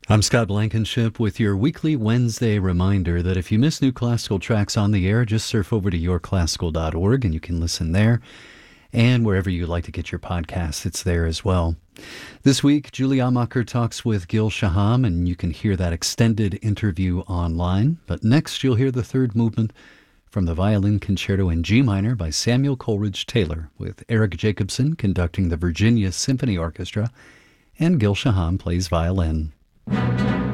I'm Scott Blankenship with your weekly Wednesday reminder that if you miss new classical tracks on the air, just surf over to yourclassical.org and you can listen there. And wherever you like to get your podcasts, it's there as well. This week, Julie Amacher talks with Gil Shaham, and you can hear that extended interview online. But next, you'll hear the third movement from the Violin Concerto in G minor by Samuel Coleridge Taylor, with Eric Jacobson conducting the Virginia Symphony Orchestra, and Gil Shaham plays violin.